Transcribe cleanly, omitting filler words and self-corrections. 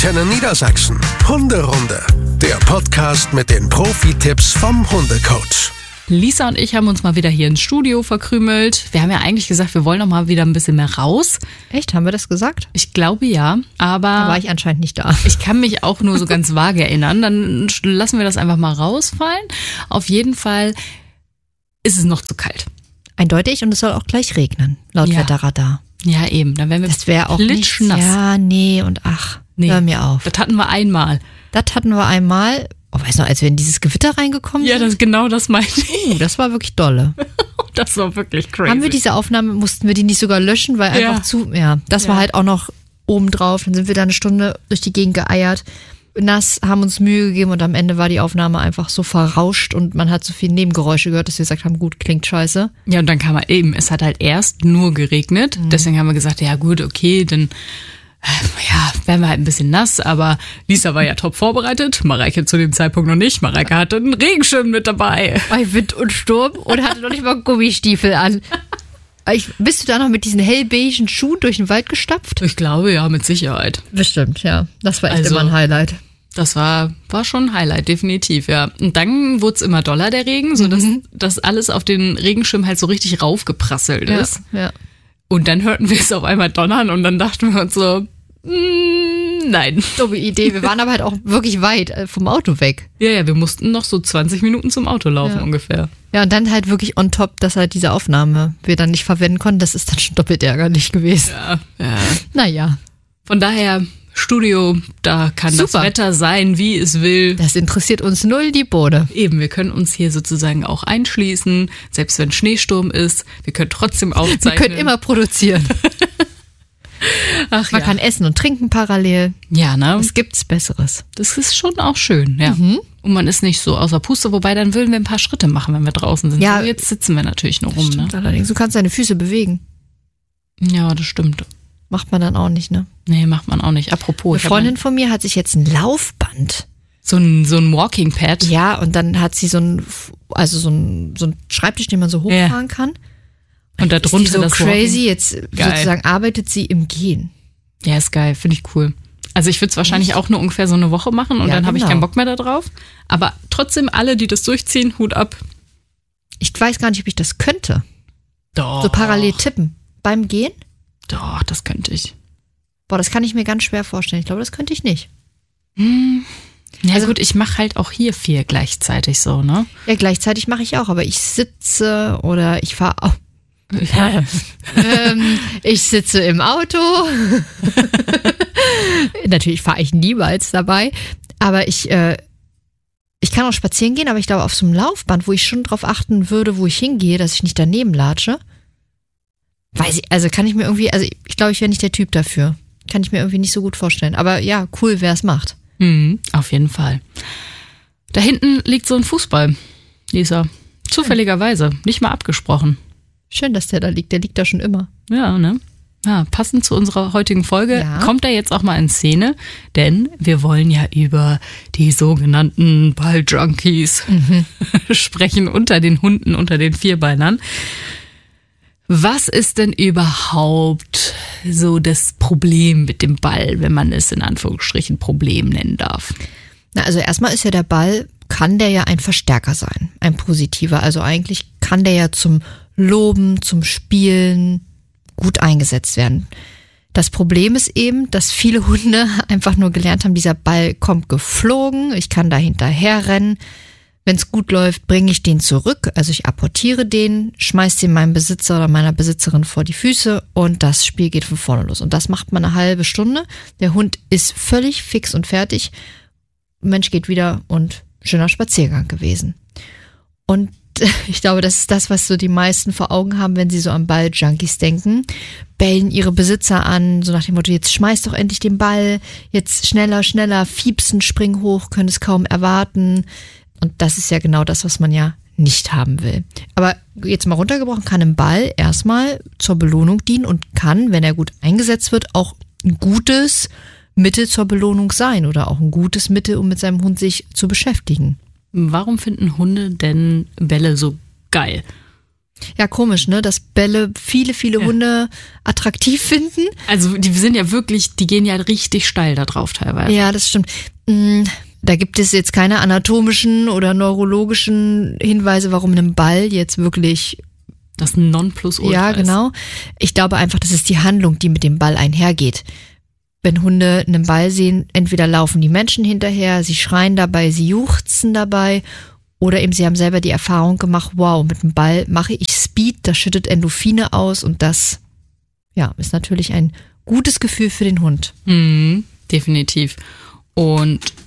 Antenne Niedersachsen. Hunderunde. Der Podcast mit den Profi-Tipps vom Hundecoach. Lisa und ich haben uns mal wieder hier ins Studio verkrümelt. Wir haben ja eigentlich gesagt, wir wollen noch mal wieder ein bisschen mehr raus. Echt? Haben wir das gesagt? Ich glaube ja, aber Da war ich anscheinend nicht da. ich kann mich auch nur so ganz vage erinnern. Dann lassen wir das einfach mal rausfallen. Auf jeden Fall ist es noch zu kalt. Eindeutig, und es soll auch gleich regnen, laut Ja. Wetterradar. Ja, eben. Dann werden wir Das wäre auch nicht. klitschnass. Ja, nee, und hör mir auf. Das hatten wir einmal. Das hatten wir einmal, weißt du noch, als wir in dieses Gewitter reingekommen Ja, sind? das meinte ich. Das war wirklich dolle. Das war wirklich crazy. Haben wir diese Aufnahme, mussten wir die nicht sogar löschen, weil Ja. einfach das war halt auch noch obendrauf. Dann sind wir da eine Stunde durch die Gegend geeiert, nass, haben uns Mühe gegeben und am Ende war die Aufnahme einfach so verrauscht und man hat so viele Nebengeräusche gehört, dass wir gesagt haben, gut, klingt scheiße. Ja, und dann kam eben, es hat halt erst nur geregnet. Deswegen haben wir gesagt, ja gut, okay, dann werden wir halt ein bisschen nass, aber Lisa war ja top vorbereitet, Mareike zu dem Zeitpunkt noch nicht. Mareike hatte einen Regenschirm mit dabei. Bei Wind und Sturm und hatte noch nicht mal Gummistiefel an. Bist du da noch mit diesen hellbeigen Schuhen durch den Wald gestapft? Ich glaube, ja, mit Sicherheit. Bestimmt, ja. Das war echt Also- immer ein Highlight. Das war schon ein Highlight, definitiv, ja. Und dann wurde es immer doller, der Regen, sodass das alles auf den Regenschirm halt so richtig raufgeprasselt ist. Ja. Und dann hörten wir es auf einmal donnern und dann dachten wir uns so, nein. Dumme Idee. Wir waren aber halt auch wirklich weit vom Auto weg. Ja, wir mussten noch so 20 Minuten zum Auto laufen Ja. ungefähr. Ja, und dann halt wirklich on top, dass halt diese Aufnahme wir dann nicht verwenden konnten. Das ist dann schon doppelt ärgerlich gewesen. Ja. Naja, Von daher, Studio, da kann das Super. Wetter sein, wie es will. das interessiert uns null die Bohne. Eben, wir können uns hier sozusagen auch einschließen, selbst wenn Schneesturm ist. Wir können trotzdem aufzeichnen. Wir können immer produzieren. Ach, Man kann essen und trinken parallel. Ja, ne? Was gibt's Besseres? Das ist schon auch schön, ja. Und man ist nicht so außer Puste, wobei dann würden wir ein paar Schritte machen, wenn wir draußen sind. Ja. So, jetzt sitzen wir natürlich nur rum, ne? Stimmt allerdings. Du kannst deine Füße bewegen. Ja, das stimmt. Macht man dann auch nicht, ne? Nee, macht man auch nicht. Apropos, Eine ich hab Freundin von mir hat sich jetzt ein Laufband. so ein Walking Pad. Ja, und dann hat sie so ein Schreibtisch, den man so hochfahren kann. Und da Ist die drunter so das crazy, jetzt Geil. sozusagen arbeitet sie im Gehen. Ja, ist geil, finde ich cool. Also ich würde es wahrscheinlich auch nur ungefähr so eine Woche machen und Ja, dann habe ich genau. keinen Bock mehr da drauf. Aber trotzdem alle, die das durchziehen, Hut ab. Ich weiß gar nicht, ob ich das könnte. Doch. So parallel tippen. Beim Gehen? Doch, das könnte ich. Boah, das kann ich mir ganz schwer vorstellen. Ich glaube, das könnte ich nicht. Ja Also- gut, ich mache halt auch hier 4 gleichzeitig so, ne? Ja, gleichzeitig mache ich auch, aber ich sitze oder ich fahre auch. Ich sitze im Auto. Natürlich fahre ich niemals dabei. Aber ich kann auch spazieren gehen, aber ich glaube, auf so einem Laufband, wo ich schon drauf achten würde, wo ich hingehe, dass ich nicht daneben latsche, kann ich mir irgendwie, also ich glaube, ich wäre nicht der Typ dafür. Kann ich mir irgendwie nicht so gut vorstellen. Aber ja, cool, wer es macht. Auf jeden Fall. Da hinten liegt so ein Fußball, Lisa. Zufälligerweise, nicht mal abgesprochen. Schön, dass der da liegt. Der liegt da schon immer. Ja, ne? Ja, passend zu unserer heutigen Folge Ja. kommt er jetzt auch mal in Szene, denn wir wollen ja über die sogenannten Balljunkies sprechen, unter den Hunden, unter den Vierbeinern. Was ist denn überhaupt so das Problem mit dem Ball, wenn man es in Anführungsstrichen Problem nennen darf? Na, also erstmal ist ja der Ball, kann der ja ein Verstärker sein, ein positiver. Also eigentlich kann der ja zum Loben, zum Spielen gut eingesetzt werden. Das Problem ist eben, dass viele Hunde einfach nur gelernt haben, dieser Ball kommt geflogen, ich kann da hinterher rennen. Wenn es gut läuft, bringe ich den zurück, also ich apportiere den, schmeiß den meinem Besitzer oder meiner Besitzerin vor die Füße und das Spiel geht von vorne los. Und das macht man eine halbe Stunde. Der Hund ist völlig fix und fertig. Mensch geht wieder und schöner Spaziergang gewesen. Und ich glaube, das ist das, was so die meisten vor Augen haben, wenn sie so an Balljunkies denken. Bellen ihre Besitzer an, so nach dem Motto, jetzt schmeiß doch endlich den Ball, jetzt schneller, schneller, fiepsen, spring hoch, können es kaum erwarten. Und das ist ja genau das, was man ja nicht haben will. Aber jetzt mal runtergebrochen, kann ein Ball erstmal zur Belohnung dienen und kann, wenn er gut eingesetzt wird, auch ein gutes Mittel zur Belohnung sein oder auch ein gutes Mittel, um mit seinem Hund sich zu beschäftigen. Warum finden Hunde denn Bälle so geil? Ja, komisch, ne? Dass Bälle viele Hunde attraktiv finden. Also die sind ja wirklich, die gehen ja richtig steil da drauf teilweise. Ja, das stimmt. Da gibt es jetzt keine anatomischen oder neurologischen Hinweise, warum ein Ball jetzt wirklich das Nonplusultra Ja, genau. Ich glaube einfach, das ist die Handlung, die mit dem Ball einhergeht. Wenn Hunde einen Ball sehen, entweder laufen die Menschen hinterher, sie schreien dabei, sie juchzen dabei oder eben sie haben selber die Erfahrung gemacht, wow, mit dem Ball mache ich Speed, das schüttet Endorphine aus und das ist natürlich ein gutes Gefühl für den Hund. Definitiv. Und